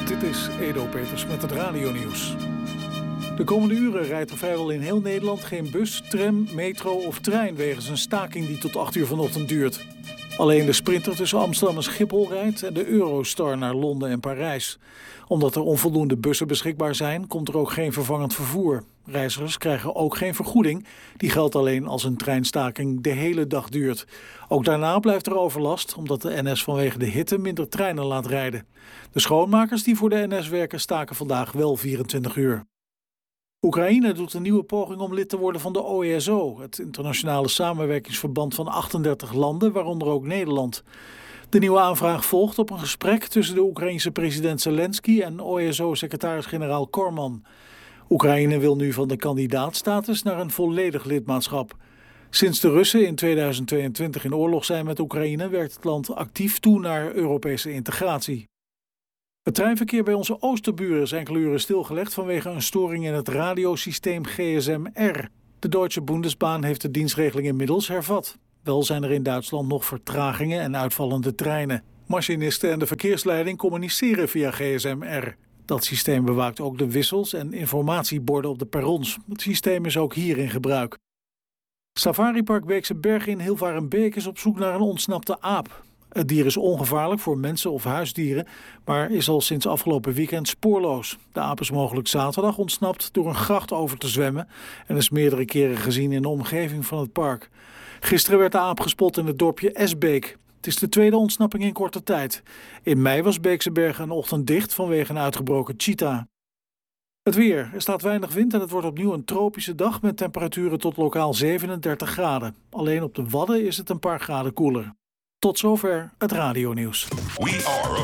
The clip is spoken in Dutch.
Dit is Edo Peters met het radionieuws. De komende uren rijdt er vrijwel in heel Nederland geen bus, tram, metro of trein wegens een staking die tot 8 uur vanochtend duurt. Alleen de sprinter tussen Amsterdam en Schiphol rijdt en de Eurostar naar Londen en Parijs. Omdat er onvoldoende bussen beschikbaar zijn, komt er ook geen vervangend vervoer. Reizigers krijgen ook geen vergoeding. Die geldt alleen als een treinstaking de hele dag duurt. Ook daarna blijft er overlast, omdat de NS vanwege de hitte minder treinen laat rijden. De schoonmakers die voor de NS werken staken vandaag wel 24 uur. Oekraïne doet een nieuwe poging om lid te worden van de OESO, het internationale samenwerkingsverband van 38 landen, waaronder ook Nederland. De nieuwe aanvraag volgt op een gesprek tussen de Oekraïense president Zelensky en OESO-secretaris-generaal Corman. Oekraïne wil nu van de kandidaatstatus naar een volledig lidmaatschap. Sinds de Russen in 2022 in oorlog zijn met Oekraïne, werkt het land actief toe naar Europese integratie. Het treinverkeer bij onze oosterburen is enkele uren stilgelegd vanwege een storing in het radiosysteem GSM-R. De Deutsche Bundesbahn heeft de dienstregeling inmiddels hervat. Wel zijn er in Duitsland nog vertragingen en uitvallende treinen. Machinisten en de verkeersleiding communiceren via GSM-R. Dat systeem bewaakt ook de wissels en informatieborden op de perrons. Het systeem is ook hier in gebruik. Safaripark Beekse Bergen in Hilvarenbeek is op zoek naar een ontsnapte aap. Het dier is ongevaarlijk voor mensen of huisdieren, maar is al sinds afgelopen weekend spoorloos. De aap is mogelijk zaterdag ontsnapt door een gracht over te zwemmen en is meerdere keren gezien in de omgeving van het park. Gisteren werd de aap gespot in het dorpje Esbeek. Het is de tweede ontsnapping in korte tijd. In mei was Beekse Bergen een ochtend dicht vanwege een uitgebroken cheetah. Het weer. Er staat weinig wind en het wordt opnieuw een tropische dag met temperaturen tot lokaal 37 graden. Alleen op de Wadden is het een paar graden koeler. Tot zover het radionieuws. We are